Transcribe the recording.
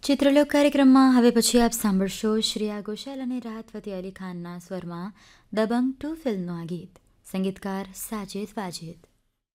ચિત્રલોક કાર્યક્રમમાં હવે પછી આપ સાંભળશો શ્રેયા ઘોષાલ અને રાહત ફતેહ અલી ખાનના સ્વરમાં દબંગ 2 ફિલ્મનું આ ગીત. સંગીતકાર સાજિદ વાજિદ.